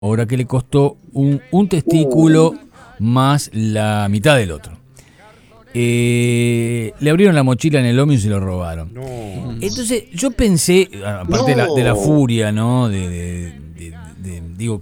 Ahora que le costó un testículo más la mitad del otro. Le abrieron la mochila en el ómnibus y se lo robaron. No. Entonces yo pensé, aparte de la furia, ¿no? Digo,